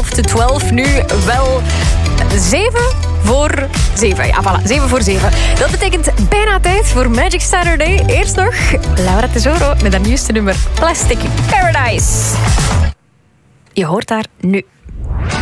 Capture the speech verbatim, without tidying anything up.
twaalf to twaalf. Nu wel zeven voor zeven. Ja, voilà, zeven voor zeven. Dat betekent bijna tijd voor Magic Saturday. Eerst nog Laura Tesoro met haar nieuwste nummer Plastic Paradise. Je hoort daar nu.